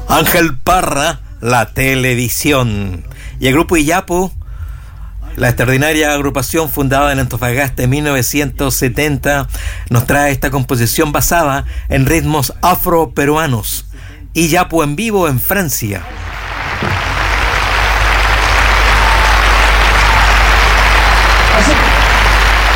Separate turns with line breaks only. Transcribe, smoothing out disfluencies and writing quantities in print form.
Ángel Parra, la televisión. Y el grupo Iyapu, la extraordinaria agrupación fundada en Antofagasta en 1970, nos trae esta composición basada en ritmos afroperuanos. Iyapu en vivo en Francia.